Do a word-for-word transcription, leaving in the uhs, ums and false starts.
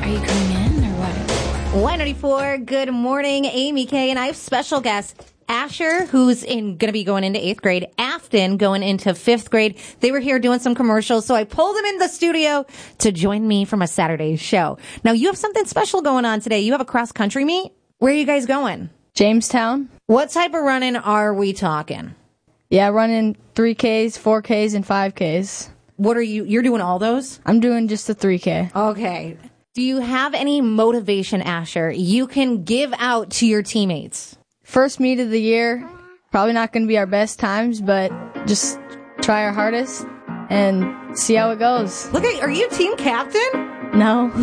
Are you coming in or what? one ninety-four, good morning, Amy K. And I have special guest Asher, who's in going to be going into eighth grade, Afton going into fifth grade. They were here doing some commercials, so I pulled them in the studio to join me for my Saturday show. Now, you have something special going on today. You have a cross-country meet? Where are you guys going? Jamestown. What type of running are we talking? Yeah, running three Ks, four Ks, and five Ks. What are you, you're doing all those? I'm doing just the three K. Okay. Do you have any motivation, Asher, you can give out to your teammates? First meet of the year, probably not going to be our best times, but just try our hardest and see how it goes. Look at, are you team captain? No.